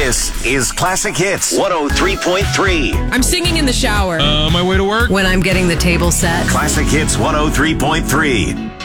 This is Classic Hits 103.3. I'm singing in the shower. My way to work. When I'm getting the table set. Classic Hits 103.3.